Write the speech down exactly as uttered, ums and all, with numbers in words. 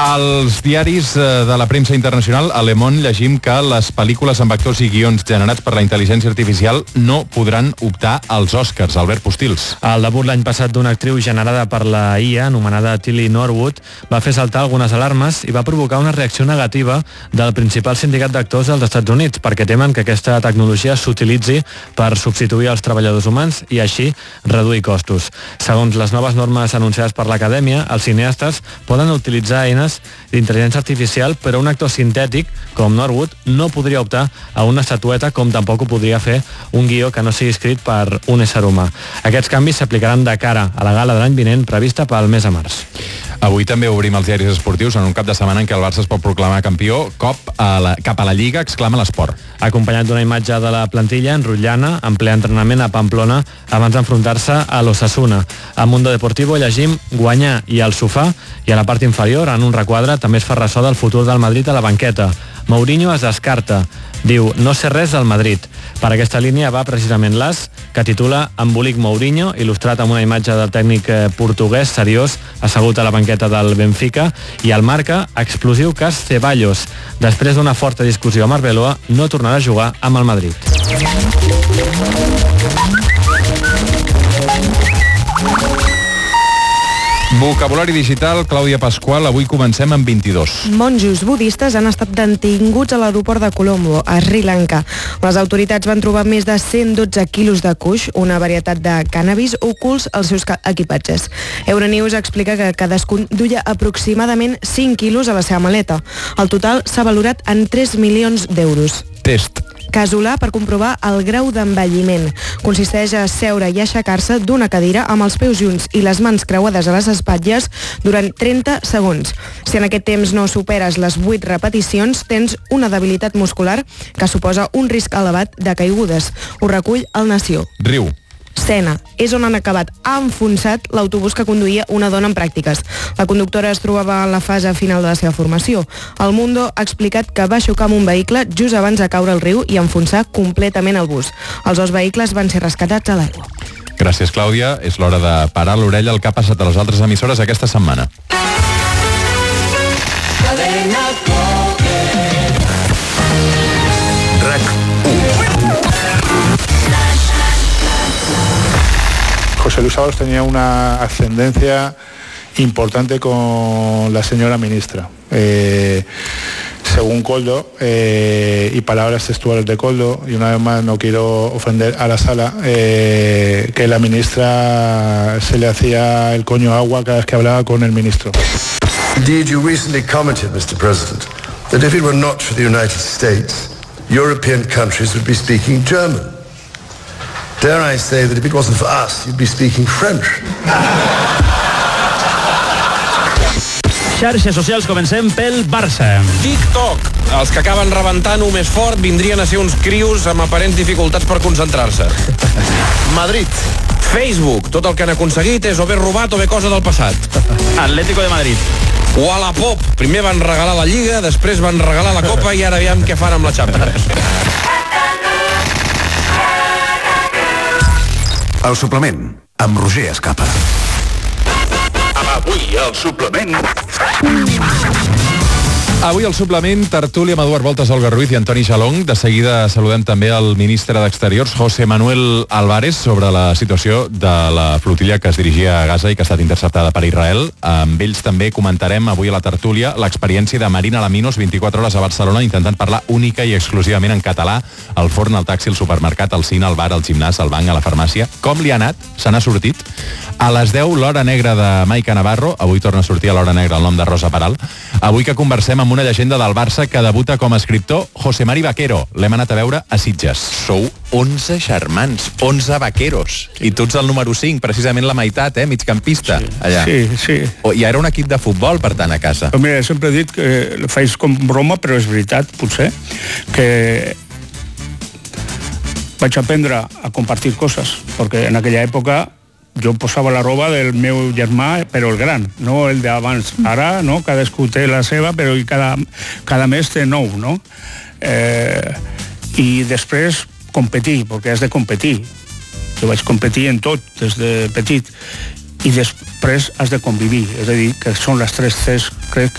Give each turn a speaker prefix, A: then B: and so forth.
A: Als diaris de la premsa internacional, a Le Monde, llegim que les pel·lícules amb actors i guions generats per la intel·ligència artificial no podran optar als Oscars. Albert Postils.
B: El debut l'any passat d'una actriu generada per la I A, anomenada Tilly Norwood, va fer saltar algunes alarmes i va provocar una reacció negativa del principal sindicat d'actors dels Estats Units, perquè temen que aquesta tecnologia s'utilitzi per substituir els treballadors humans i així reduir costos. Segons les noves normes anunciades per l'Acadèmia, els cineastes poden utilitzar eines d'intel·ligència artificial, però un actor sintètic com Norwood no podria optar a una estatueta, com tampoc ho podria fer un guió que no sigui escrit per un ésser humà. Aquests canvis s'aplicaran de cara a la gala de l'any vinent prevista pel mes de març.
A: Avui també obrim els diaris esportius en un cap de setmana en què el Barça es pot proclamar campió cop a la, cap a la Lliga, exclama l'Esport.
B: Acompanyat d'una imatge de la plantilla enrotllana en ple entrenament a Pamplona abans d'enfrontar-se a l'Osasuna. A Mundo Deportivo llegim guanyar i al sofà, i a la part inferior, en un requadre, també es fa ressò del futur del Madrid a la banqueta. Mourinho es descarta. Diu, no sé res del Madrid. Per aquesta línia va precisament l'As, que titula Embolic Mourinho, il·lustrat amb una imatge del tècnic portuguès seriós assegut a la banqueta del Benfica, i el Marca, explosiu cas Ceballos. Després d'una forta discussió amb Arbeloa, no tornarà a jugar amb el Madrid.
A: Vocabulari digital, Clàudia Pasqual, avui comencem amb vint-i-dos.
C: Monjos budistes han estat detinguts a l'aeroport de Colombo, a Sri Lanka. Les autoritats van trobar més de cent dotze quilos de kuix, una varietat de cànnabis, ocults als seus equipatges. Euronews explica que cadascun duia aproximadament cinc quilos a la seva maleta. El total s'ha valorat en tres milions d'euros.
A: Test.
C: Casolà per comprovar el grau d'envelliment. Consisteix a seure i aixecar-se d'una cadira amb els peus junts i les mans creuades a les espatlles durant trenta segons. Si en aquest temps no superes les vuit repeticions, tens una debilitat muscular que suposa un risc elevat de caigudes. Ho recull el Nació.
A: Riu.
C: Sena és on han acabat enfonsat l'autobús que conduïa una dona en pràctiques. La conductora es trobava en la fase final de la seva formació. El Mundo ha explicat que va xocar amb un vehicle just abans de caure al riu i enfonsar completament el bus. Els dos vehicles van ser rescatats a l'aigua.
A: Gràcies, Clàudia. És l'hora de parar l'orella al que ha passat a les altres emissores aquesta setmana.
D: José Luis Ábalos tenía una ascendencia importante con la señora ministra. Eh, según Koldo, eh, y palabras textuales de Koldo, y una vez más no quiero ofender a la sala, eh, que la ministra se le hacía el coño agua cada vez que hablaba con el ministro.
E: Indeed, you recently commented, Mister President, that if it were not for the United States, European countries would be speaking German. Dare I say that if it wasn't for us, you'd be speaking French.
F: Xarxes socials, comencem pel Barça.
G: TikTok. Els que acaben rebentant-ho més fort vindrien a ser uns crios amb aparents dificultats per concentrar-se.
E: Madrid.
G: Facebook. Tot el que han aconseguit és o bé robat o bé cosa del passat.
F: Atlético de Madrid.
G: Wallapop. Primer van regalar la Lliga, després van regalar la Copa i ara aviam què fan amb la Champions.
H: El suplement, amb Roger Escapa.
I: Avui al suplement...
A: Avui al suplement, tertúlia amb Eduard Voltes, Olga Ruiz i Antoni Xalong. De seguida saludem també el ministre d'Exteriors, José Manuel Álvarez, sobre la situació de la flotilla que es dirigia a Gaza i que ha estat interceptada per Israel. Amb ells també comentarem avui a la tertúlia l'experiència de Marina Laminos, vint-i-quatre hores a Barcelona, intentant parlar única i exclusivament en català al forn, al taxi, al supermercat, al cine, al bar, al gimnàs, al banc, a la farmàcia. Com li ha anat? Se n'ha sortit? A les deu, l'Hora Negra de Maica Navarro. Avui torna a sortir a l'Hora Negra el nom de Rosa Peral. Avui que conversem amb una llegenda del Barça que debuta com a escriptor, José Mari Vaquero. L'hem anat a veure a Sitges.
J: Sou onze germans, onze vaqueros. I tu ets el número cinc, precisament la meitat, eh? Migcampista,
K: sí,
J: allà.
K: Sí, sí.
J: Oh, I era un equip de futbol, per tant, a casa.
K: Però mira, sempre he dit que faig com broma, però és veritat, potser, que vaig aprendre a compartir coses, perquè en aquella època jo posava la roba del meu germà, però el gran, no el d'abans. Ara, no?, cadascú té la seva, però cada, cada mes té nou, no? Eh, I després competir, perquè has de competir. Jo vaig competir en tot, des de petit. I després has de convivir, és a dir, que són les tres Cs, crec que